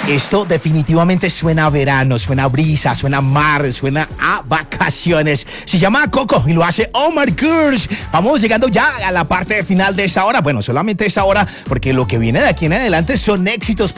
Esto definitivamente suena a verano, suena a brisa, suena a mar, suena a vacaciones. Se llama Coco y lo hace Omar Kurz. Vamos llegando ya a la parte final de esta hora. Bueno, solamente esta hora, porque lo que viene de aquí en adelante son éxitos.